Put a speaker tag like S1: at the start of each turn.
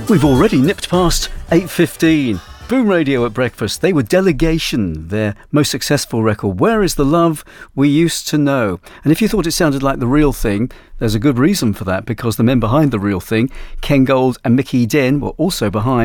S1: We've already nipped past 8:15. Boom Radio at breakfast. They were Delegation, their most successful record. Where is the love we used to know? And if you thought it sounded like The Real Thing, there's a good reason for that, because the men behind The Real Thing, Ken Gold and Mickey Den, were also behind